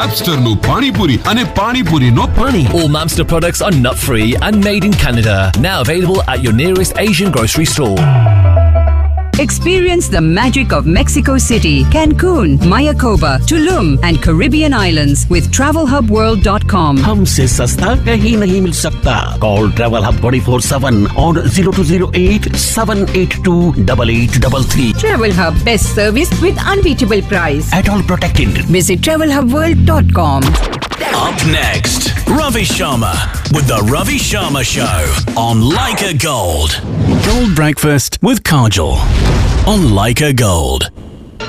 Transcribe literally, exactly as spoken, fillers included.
Mapster નું પાણીપુરી અને પાણીપુરી નો પાણી. All Mamster products are nut-free and made in Canada. Now available at your nearest Asian grocery store. Experience the magic of Mexico City, Cancun, Mayakoba, Tulum and Caribbean islands with travel hub world dot com. हमसे सस्ता कहीं नहीं मिल सकता. Call Travel Hub two four seven or zero two zero eight seven eight two eight eight three three. Travel Hub, best service with unbeatable price. At all protected. Visit travel hub world dot com. Up next, Ravi Sharma with the Ravi Sharma Show on Leica Gold. Gold breakfast with Kajal on Leica Gold.